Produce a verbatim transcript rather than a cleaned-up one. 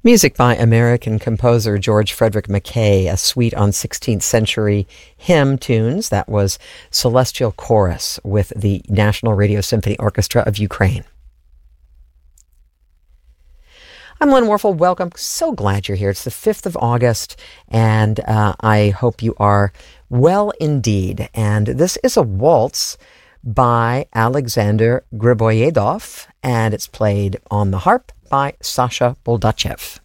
Music by American composer George Frederick Mackay, a suite on sixteenth century hymn tunes. That was Celestial Chorus with the National Radio Symphony Orchestra of Ukraine. I'm Lynn Warfel. Welcome. So glad you're here. It's the fifth of August, and uh, I hope you are well indeed. And this is a waltz by Alexander Griboyedov, and it's played on the harp by Sasha Boldachev.